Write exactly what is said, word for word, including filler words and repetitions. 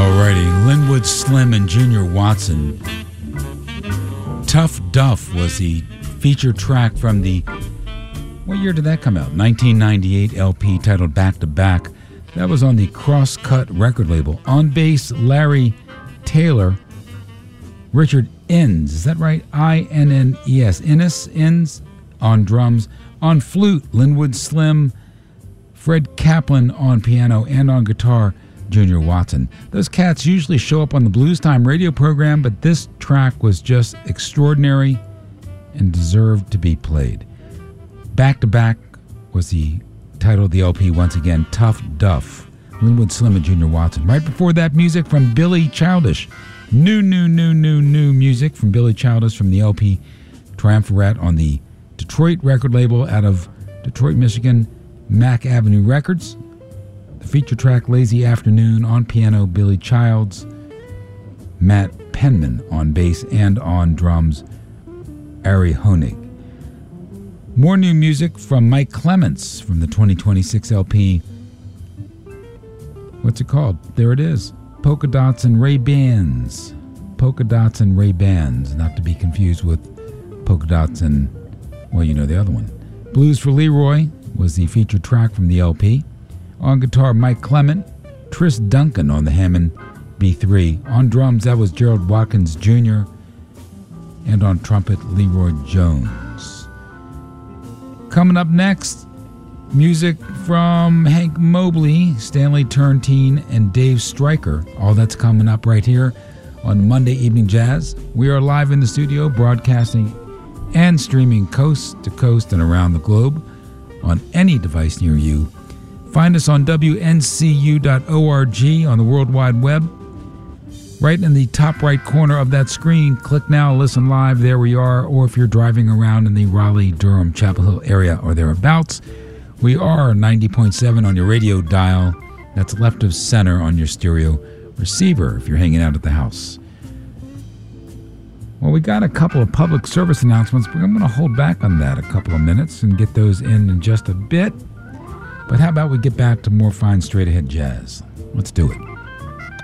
Alrighty, Linwood Slim and Junior Watson. Tough Duff was the feature track from the, what year did that come out? nineteen ninety-eight L P titled Back to Back. That was on the Crosscut record label. On bass, Larry Taylor. Richard Innes, is that right? I N N E S. Innes, Innes on drums. On flute, Linwood Slim. Fred Kaplan on piano and on guitar, Junior Watson. Those cats usually show up on the Blues Time radio program, but this track was just extraordinary and deserved to be played. Back to Back was the title of the L P once again, Tough Duff, Linwood Slim and Junior Watson. Right before that, music from Billy Childish. New, new, new, new, new music from Billy Childish from the L P Triumvirate on the Detroit record label out of Detroit, Michigan, Mack Avenue Records. The feature track, Lazy Afternoon, on piano, Billy Childs. Matt Penman on bass and on drums, Ari Honig. More new music from Mike Clements from the twenty twenty-six L P. What's it called? There it is. Polka Dots and Ray-Bans. Polka Dots and Ray-Bans, not to be confused with Polka Dots and, well, you know the other one. Blues for Leroy was the featured track from the L P. On guitar, Mike Clement. Tris Duncan on the Hammond B three. On drums, that was Gerald Watkins Junior And on trumpet, Leroy Jones. Coming up next, music from Hank Mobley, Stanley Turrentine, and Dave Stryker. All that's coming up right here on Monday Evening Jazz. We are live in the studio, broadcasting and streaming coast to coast and around the globe on any device near you. Find us on W N C U dot org on the World Wide Web. Right in the top right corner of that screen, click now, listen live, there we are. Or if you're driving around in the Raleigh, Durham, Chapel Hill area or thereabouts, we are ninety point seven on your radio dial. That's left of center on your stereo receiver if you're hanging out at the house. Well, we got a couple of public service announcements, but I'm going to hold back on that a couple of minutes and get those in in just a bit. But how about we get back to more fine straight ahead jazz? Let's do it.